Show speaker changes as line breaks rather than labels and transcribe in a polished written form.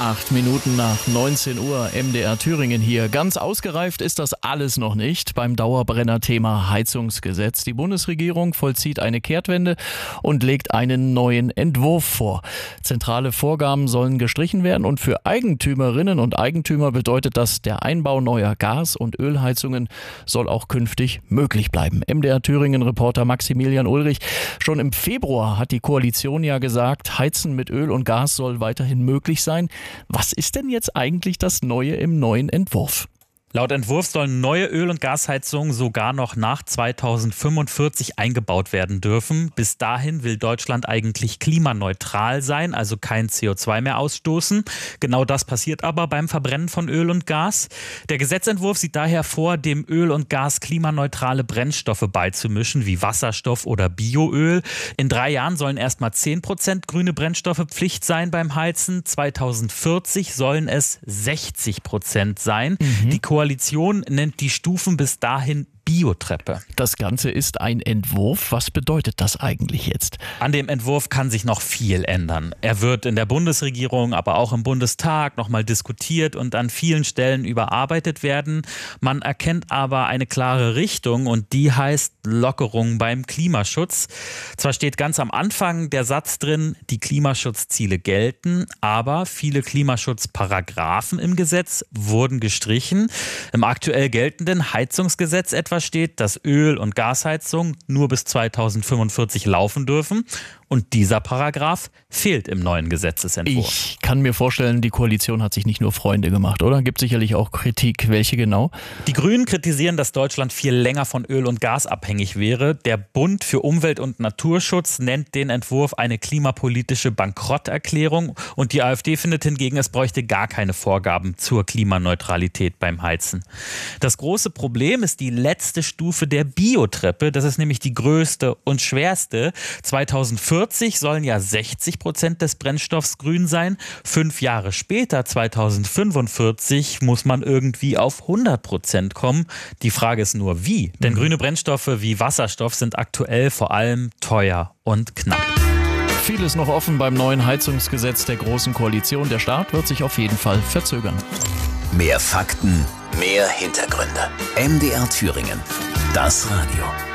8 Minuten nach 19 Uhr, MDR Thüringen hier. Ganz ausgereift ist das alles noch nicht beim Dauerbrenner-Thema Heizungsgesetz. Die Bundesregierung vollzieht eine Kehrtwende und legt einen neuen Entwurf vor. Zentrale Vorgaben sollen gestrichen werden und für Eigentümerinnen und Eigentümer bedeutet das, der Einbau neuer Gas- und Ölheizungen soll auch künftig möglich bleiben. MDR Thüringen-Reporter Maximilian Ulrich. Schon im Februar hat die Koalition ja gesagt, Heizen mit Öl und Gas soll weiterhin möglich sein. Was ist denn jetzt eigentlich das Neue im neuen Entwurf?
Laut Entwurf sollen neue Öl- und Gasheizungen sogar noch nach 2045 eingebaut werden dürfen. Bis dahin will Deutschland eigentlich klimaneutral sein, also kein CO2 mehr ausstoßen. Genau das passiert aber beim Verbrennen von Öl und Gas. Der Gesetzentwurf sieht daher vor, dem Öl und Gas klimaneutrale Brennstoffe beizumischen, wie Wasserstoff oder Bioöl. In 3 Jahren sollen erstmal 10% grüne Brennstoffe Pflicht sein beim Heizen. 2040 sollen es 60% sein. Die Koalition nennt die Stufen bis dahin Biotreppe.
Das Ganze ist ein Entwurf. Was bedeutet das eigentlich jetzt?
An dem Entwurf kann sich noch viel ändern. Er wird in der Bundesregierung, aber auch im Bundestag nochmal diskutiert und an vielen Stellen überarbeitet werden. Man erkennt aber eine klare Richtung und die heißt Lockerung beim Klimaschutz. Zwar steht ganz am Anfang der Satz drin, die Klimaschutzziele gelten, aber viele Klimaschutzparagraphen im Gesetz wurden gestrichen. Im aktuell geltenden Heizungsgesetz etwa steht, dass Öl- und Gasheizungen nur bis 2045 laufen dürfen. Und dieser Paragraph fehlt im neuen Gesetzesentwurf.
Ich kann mir vorstellen, die Koalition hat sich nicht nur Freunde gemacht, oder? Gibt sicherlich auch Kritik. Welche genau?
Die Grünen kritisieren, dass Deutschland viel länger von Öl und Gas abhängig wäre. Der Bund für Umwelt und Naturschutz nennt den Entwurf eine klimapolitische Bankrotterklärung. Und die AfD findet hingegen, es bräuchte gar keine Vorgaben zur Klimaneutralität beim Heizen. Das große Problem ist die letzte Stufe der Biotreppe. Das ist nämlich die größte und schwerste. 2040 sollen ja 60% des Brennstoffs grün sein. 5 Jahre später, 2045, muss man irgendwie auf 100% kommen. Die Frage ist nur, wie? Denn grüne Brennstoffe wie Wasserstoff sind aktuell vor allem teuer und knapp.
Vieles noch offen beim neuen Heizungsgesetz der Großen Koalition. Der Start wird sich auf jeden Fall verzögern.
Mehr Fakten, mehr Hintergründe. MDR Thüringen. Das Radio.